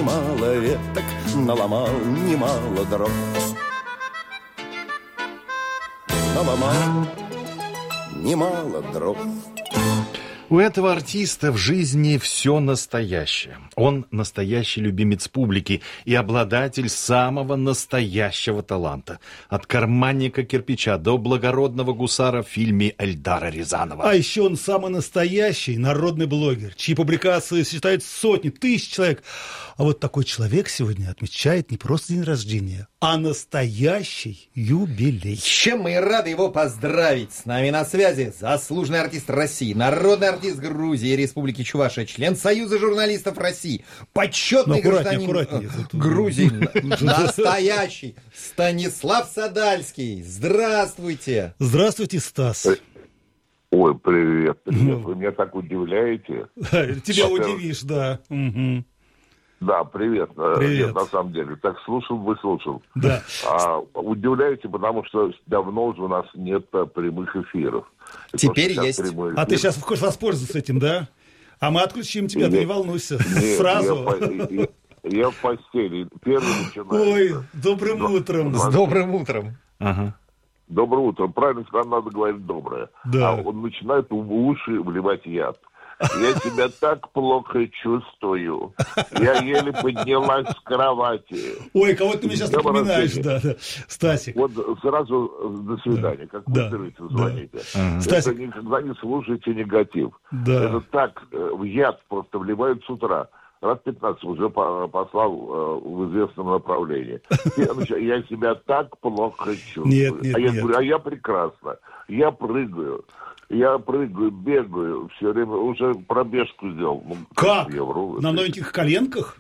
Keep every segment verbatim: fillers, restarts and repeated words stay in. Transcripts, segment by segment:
немало веток, наломал немало дров. Наломал немало дров. У этого артиста в жизни все настоящее. Он настоящий любимец публики и обладатель самого настоящего таланта. От карманника кирпича до благородного гусара в фильме Эльдара Рязанова. А еще он самый настоящий народный блогер, чьи публикации считают сотни, тысяч человек. А вот такой человек сегодня отмечает не просто день рождения, а настоящий юбилей. С чем мы и рады его поздравить. С нами на связи заслуженный артист России, народный артист Грузии и Республики Чувашия, член Союза журналистов России, почетный ну, гражданин аккуратнее, Грузии, настоящий Станислав Садальский. Здравствуйте. Здравствуйте, Стас. Ой, привет, привет. Вы меня так удивляете. Тебя удивишь, да. Да, привет. Привет. Нет, на самом деле. Так слушал, выслушал. Да. А, удивляете, потому что давно уже у нас нет прямых эфиров. Теперь есть. А ты сейчас хочешь воспользоваться этим, да? А мы отключим тебя, нет, ты не волнуйся. Нет, Сразу. Я, я, я в постели. Первый начинаю. Ой, добрым утром. С добрым утром. Ага. Доброе утро. Правильно сказать, надо говорить доброе. Да. А он начинает в уши вливать яд. Я себя так плохо чувствую. Я еле поднялась с кровати. Ой, кого ты мне сейчас напоминаешь, да, да. Стасик. Вот сразу до свидания. Как вы да. говорите, звоните. Да. Это Стасик. никогда не слушайте негатив. Да. Это так в яд просто вливают с утра. Раз пятнадцать уже послал э, в известном направлении. Я, я себя так плохо чувствую. Нет, нет, а я нет. говорю, а я прекрасно. Я прыгаю. Я прыгаю, бегаю, все время уже пробежку сделал. Ну, Как? Я вру. На новеньких коленках?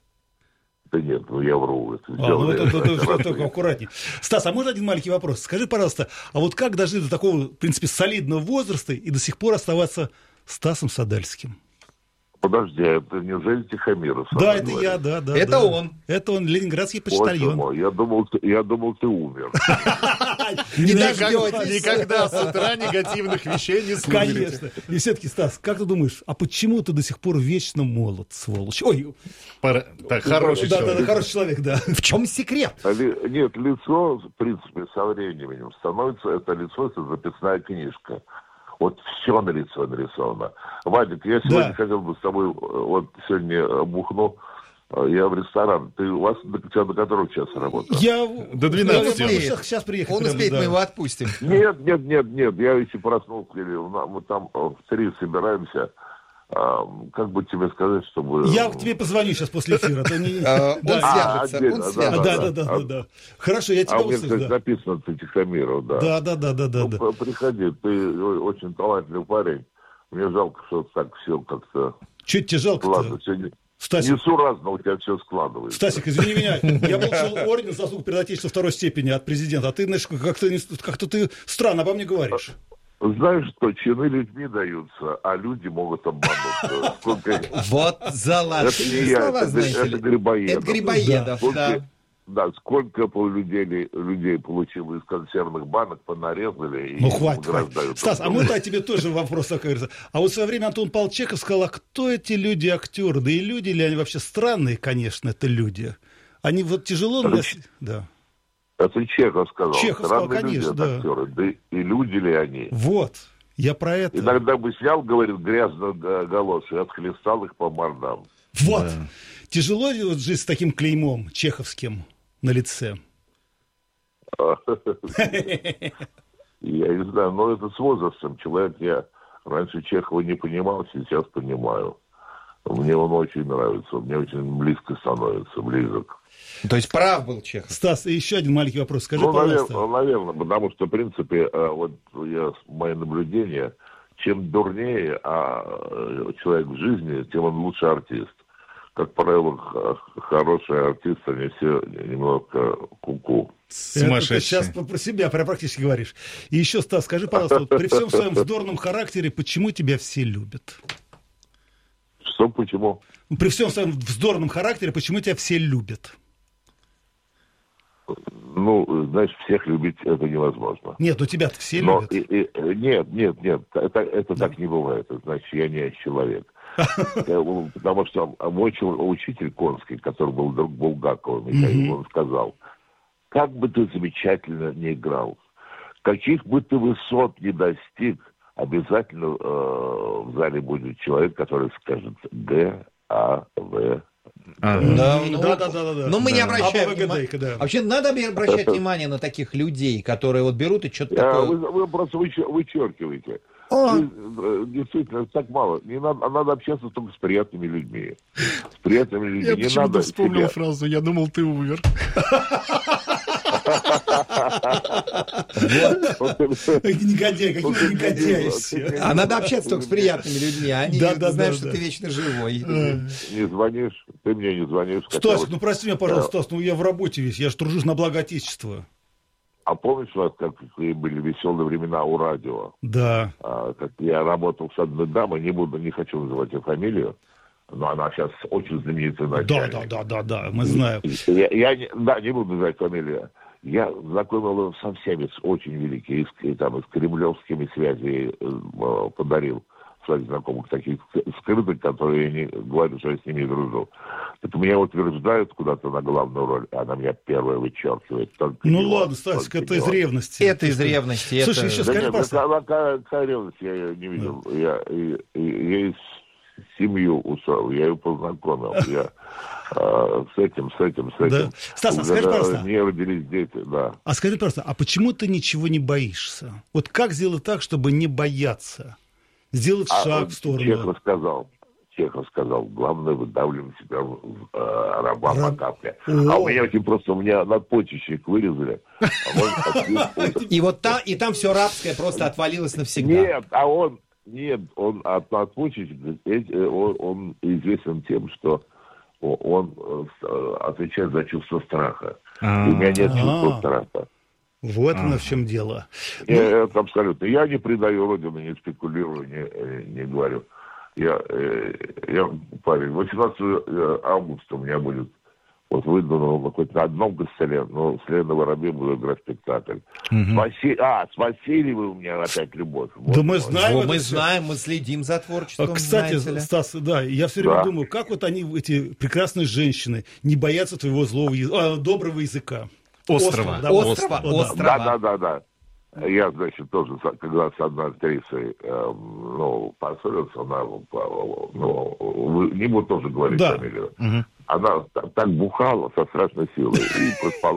Да нет, ну я вру. Это А, ну это, это, это, это только аккуратнее. Стас, а можно один маленький вопрос? Скажи, пожалуйста, а вот как дожили до такого, в принципе, солидного возраста и до сих пор оставаться Стасом Садальским? Подожди, это неужели Тихомиров? Да, это я, да, да. Это да. он. Это он, ленинградский Боже почтальон. мой, я думал, ты, я думал, ты умер. Не дождетесь. Никогда с утра негативных вещей не слушайте. Конечно. И все-таки, Стас, как ты думаешь, а почему ты до сих пор вечно молод, сволочь? Ой, Пора- так, хороший да, да, человек. да, хороший человек, да. В чем секрет? А ли- Нет, лицо, в принципе, со временем становится, это лицо, это записная книжка. Вот все на лицо нарисовано. Вадик, я сегодня Да. хотел бы с тобой, э, вот сегодня бухну, э, я в ресторан. Ты у вас до, до которого часа работаешь? Я... До двенадцати. Я могу сейчас, сейчас приехать. Он прямо, успеет, да. мы его отпустим. Нет, нет, нет, нет, я еще проснулся, или мы там э, в три собираемся. А, как бы тебе сказать, чтобы... Я к тебе позвоню сейчас после эфира. а то не- А, Он Да. свяжется, отдельно, он да, А, свяжется. Да, да, да, да, да. Хорошо, я А тебя у меня, кстати, услышу. Да, написано ты Тихомиров, да. да, да, да, да, да. Ну, да. п- приходи, ты очень талантливый парень. Мне жалко, что так все как-то... Чуть тебе жалко-то? Ладно, сегодня... Стасик, Несуразно у тебя все складывается. Стасик, извини меня, я получил орден заслуг перед Отечеством второй степени от президента, а ты, знаешь, как-то, не- как-то ты странно обо мне говоришь. Знаешь что, чины людьми даются, а люди могут обмануться. Сколько... Вот Это заложили не я, слова, это, знаете это ли. Грибоедов. Это Грибоедов, Сколько, да. да, сколько по людей, людей получило из консервных банок, понарезали. Ну, и хватит, хватит. награждают Стас, а друг мы-то друга. о тебе тоже вопрос такой. говорится. А вот в свое время Антон Павлович Чехов сказал, а кто эти люди-актеры? Да и люди ли они вообще странные, конечно, это люди. Они вот тяжело... Это на- ч- Да. Это Чехов сказал. Чехов сказал, Странные люди, конечно, это да. актеры. Да и люди ли они? Вот, я про это. Иногда бы снял, говорит, грязно галоши, и отхлестал их по мордам. Вот. Тяжело ли вот жить с таким клеймом чеховским на лице? Я не знаю, но это с возрастом. Человек, я раньше Чехова не понимал, сейчас понимаю. Мне он очень нравится, мне очень близко становится, близок. То есть прав был Чехов. Стас, и еще один маленький вопрос. Скажи, Ну, пожалуйста. наверное, наверное, потому что, в принципе, э, вот я, мои наблюдения, чем дурнее а, человек в жизни, тем он лучше артист. Как правило, х- хорошие артисты, они все немножко ку-ку. Сумасшедший. Это ты сейчас про про себя прям практически говоришь. И еще, Стас, скажи, пожалуйста, вот при всем своем вздорном характере, почему тебя все любят? Что, почему? При всем своем вздорном характере, почему тебя все любят? Ну, знаешь, всех любить это невозможно. Нет, ну тебя-то все Но любят. и- и- нет, нет, нет, это, это так не бывает. Это значит, я не человек. Потому что мой учитель конский, который был друг Булгакова, Михаил, он сказал: как бы ты замечательно не играл, каких бы ты высот не достиг, обязательно э, в зале будет человек, который скажет Г, А, В. Да, ну, да, да, да, да. Но мы да. не обращаем А внимания. Да. Вообще надо обращать внимание на таких людей, которые вот берут и что-то Я, такое... вы, вы просто вычер, вычеркиваете. А. Вы, действительно, так мало. Не надо, надо общаться только с приятными людьми. С приятными людьми. Я не почему-то надо вспомнил себя... фразу «Я думал, ты умер». Негодяй, какие вы негодяи все. А надо общаться только с приятными людьми, а они Да, да, знают, да, что да. ты вечно живой. Не звонишь, ты мне не звонишь. хотя Стас, вот- ну прости меня, пожалуйста, Стас, ну я в работе весь, я же тружусь на благо Отечества. А помнишь, у вас какие были веселые времена у радио? Да. А, как я работал с одной дамой, не буду, не хочу называть ее фамилию, но она сейчас очень знаменитая Да, начальник. да, да, да, да, мы знаем. Я, я не, да, не буду называть фамилию. Я знакомил ее со всеми, с очень великими, и с, и, там, и с кремлевскими связями э, подарил своих знакомых, таких скрытых, которые я не говорю, что я с ними дружу. Так меня утверждают куда-то на главную роль, а она меня первая вычеркивает. Только Ну не ладно, он, Стасик, только это не из он. ревности. Это из ревности. Слушай, это... еще Да скажи, нет, пожалуйста. какая, какая, какая ревность, я ее не видел. Я, и, и, я и семью устроил, я ее познакомил. Я э, с этим, с этим, с этим. Да. Стас, а Уже, скажи, э, пожалуйста. не родились дети, да. А скажи просто, а почему ты ничего не боишься? Вот как сделать так, чтобы не бояться? Сделать А, шаг вот в сторону. Чехов сказал, Чехов сказал, главное выдавливать себя в э, раба по Раб- капле. О. А у меня очень просто, у меня надпочечник вырезали. а он отпил- И вот там, и там все рабское просто отвалилось навсегда. Нет, а он, нет, он от надпочечника, э, он, он известен тем, что о- он э, отвечает за чувство страха. И у меня нет чувства А. страха. Вот оно в чем дело. Я, это абсолютно. Я не предаю родину, не спекулирую, не, э, не говорю. Я, э, я парень, восемнадцатого августа у меня будет, вот выйду на, хоть на одном гастроле, но с Леной Воробей буду играть спектакль. С Васи- А, с Васильевой у меня опять любовь. Вот Да мы мой. знаем. Во, это мы всё. знаем, мы следим за творчеством. А, Кстати, знаете ли. Стас, да, я все время Да. думаю, как вот они, эти прекрасные женщины, не боятся твоего злого языка, а, доброго языка. Острова. да, Острова, О, да. острова. Да, да, да, да. Я, значит, тоже, со- когда с одной актрисой, э, ну, поссорился, она, э, ну, вы- не буду тоже говорить Да. фамилию. Она та- так бухала со страшной силой и проспала.